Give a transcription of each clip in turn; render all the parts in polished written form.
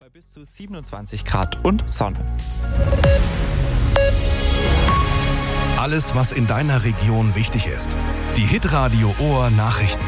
bis zu 27 Grad und Sonne. Alles, was in deiner Region wichtig ist. Die Hitradio Ohr Nachrichten.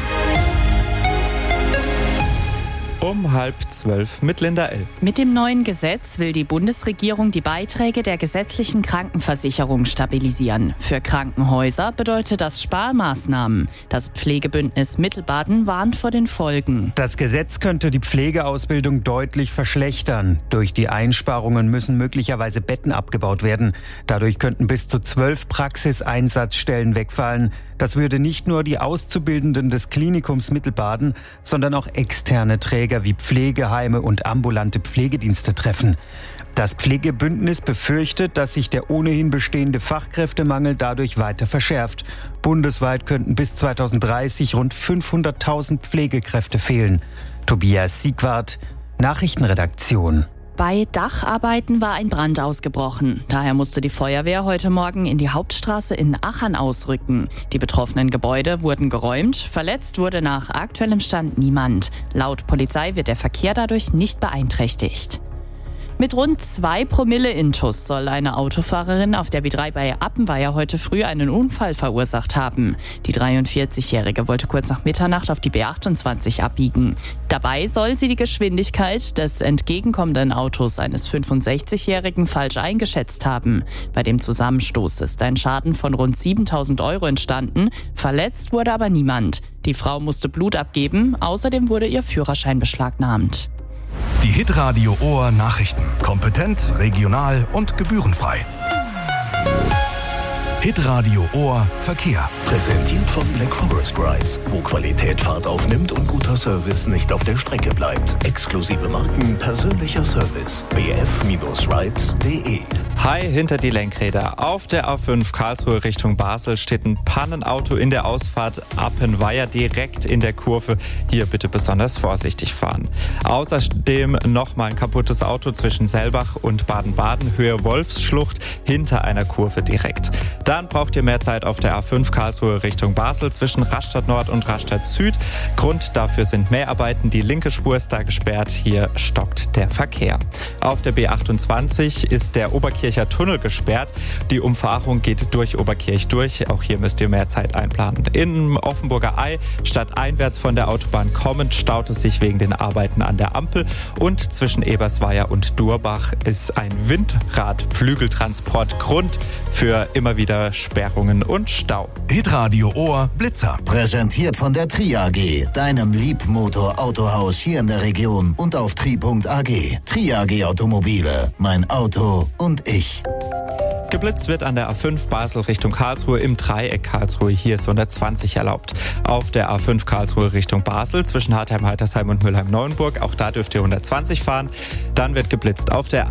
Um 11:30 mit Linda L. Mit dem neuen Gesetz will die Bundesregierung die Beiträge der gesetzlichen Krankenversicherung stabilisieren. Für Krankenhäuser bedeutet das Sparmaßnahmen. Das Pflegebündnis Mittelbaden warnt vor den Folgen. Das Gesetz könnte die Pflegeausbildung deutlich verschlechtern. Durch die Einsparungen müssen möglicherweise Betten abgebaut werden. Dadurch könnten bis zu 12 Praxiseinsatzstellen wegfallen. Das würde nicht nur die Auszubildenden des Klinikums Mittelbaden, sondern auch externe Träger wie Pflegeheime und ambulante Pflegedienste treffen. Das Pflegebündnis befürchtet, dass sich der ohnehin bestehende Fachkräftemangel dadurch weiter verschärft. Bundesweit könnten bis 2030 rund 500.000 Pflegekräfte fehlen. Tobias Siegwart, Nachrichtenredaktion. Bei Dacharbeiten war ein Brand ausgebrochen. Daher musste die Feuerwehr heute Morgen in die Hauptstraße in Achern ausrücken. Die betroffenen Gebäude wurden geräumt. Verletzt wurde nach aktuellem Stand niemand. Laut Polizei wird der Verkehr dadurch nicht beeinträchtigt. Mit rund 2 Promille Intus soll eine Autofahrerin auf der B3 bei Appenweier heute früh einen Unfall verursacht haben. Die 43-Jährige wollte kurz nach Mitternacht auf die B28 abbiegen. Dabei soll sie die Geschwindigkeit des entgegenkommenden Autos eines 65-Jährigen falsch eingeschätzt haben. Bei dem Zusammenstoß ist ein Schaden von rund 7.000 € entstanden. Verletzt wurde aber niemand. Die Frau musste Blut abgeben. Außerdem wurde ihr Führerschein beschlagnahmt. Die Hitradio Ohr Nachrichten. Kompetent, regional und gebührenfrei. Hitradio Ohr Verkehr. Präsentiert von Black Forest Rides, wo Qualität Fahrt aufnimmt und guter Service nicht auf der Strecke bleibt. Exklusive Marken, persönlicher Service. bf-rides.de. Hi, hinter die Lenkräder. Auf der A5 Karlsruhe Richtung Basel steht ein Pannenauto in der Ausfahrt Appenweier direkt in der Kurve. Hier bitte besonders vorsichtig fahren. Außerdem nochmal ein kaputtes Auto zwischen Selbach und Baden-Baden, Höhe Wolfsschlucht, hinter einer Kurve direkt. Dann braucht ihr mehr Zeit auf der A5 Karlsruhe Richtung Basel zwischen Rastatt Nord und Rastatt Süd. Grund dafür sind Mäharbeiten. Die linke Spur ist da gesperrt. Hier stockt der Verkehr. Auf der B28 ist der Oberkircher Tunnel gesperrt. Die Umfahrung geht durch Oberkirch durch. Auch hier müsst ihr mehr Zeit einplanen. In Offenburger Ei, stadteinwärts von der Autobahn kommend, staut es sich wegen den Arbeiten an der Ampel. Und zwischen Ebersweier und Durbach ist ein Windradflügeltransport Grund für immer wieder Sperrungen und Stau. Hitradio Ohr Blitzer. Präsentiert von der Tri AG, deinem Liebmotor-Autohaus hier in der Region und auf tri.ag. Tri AG Automobile, mein Auto und ich. Geblitzt wird an der A5 Basel Richtung Karlsruhe im Dreieck Karlsruhe. Hier ist 120 erlaubt. Auf der A5 Karlsruhe Richtung Basel zwischen Hartheim-Heitersheim und Mülheim-Neuenburg. Auch da dürft ihr 120 fahren. Dann wird geblitzt auf der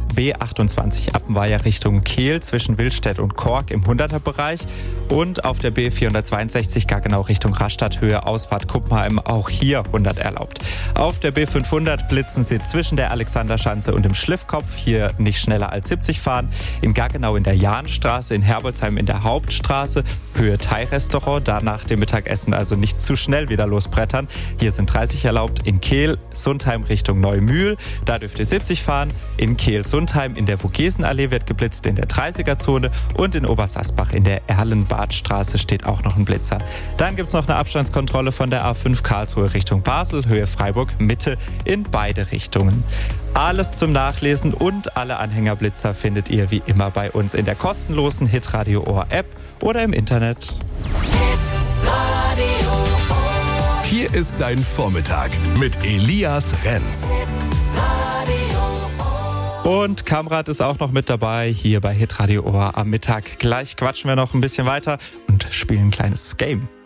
B28 Appenweier Richtung Kehl zwischen Willstedt und Kork im 100er-Bereich. Und auf der B462 Gaggenau Richtung Rastatt Höhe Ausfahrt Kuppenheim. Auch hier 100 erlaubt. Auf der B500 blitzen sie zwischen der Alexanderschanze und dem Schliffkopf. Hier nicht schneller als 70 fahren. In Gaggenau in der Jahnstraße, in Herbolzheim in der Hauptstraße, Höhe Thai-Restaurant, da nach dem Mittagessen also nicht zu schnell wieder losbrettern. Hier sind 30 erlaubt. In Kehl, Sundheim Richtung Neumühl, da dürft ihr 70 fahren. In Kehl-Sundheim in der Vogesenallee wird geblitzt in der 30er-Zone und in Obersasbach in der Erlenbadstraße steht auch noch ein Blitzer. Dann gibt es noch eine Abstandskontrolle von der A5 Karlsruhe Richtung Basel, Höhe Freiburg Mitte in beide Richtungen. Alles zum Nachlesen und alle Anhängerblitzer findet ihr wie immer bei uns in der kostenlosen Hitradio Ohr App oder im Internet. Hier ist dein Vormittag mit Elias Renz. Und Kamrat ist auch noch mit dabei hier bei Hitradio Ohr am Mittag. Gleich quatschen wir noch ein bisschen weiter und spielen ein kleines Game.